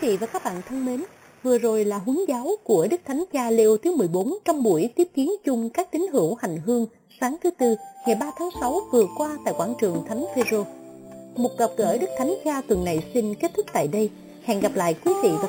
vị và các bạn thân mến, vừa rồi là huấn giáo của Đức Thánh Cha Leo thứ 14 trong buổi tiếp kiến chung các tín hữu hành hương sáng thứ Tư ngày 3 tháng 6 vừa qua tại quảng trường Thánh Phêrô. Một gặp gỡ Đức Thánh Cha tuần này xin kết thúc tại đây. Hẹn gặp lại quý vị và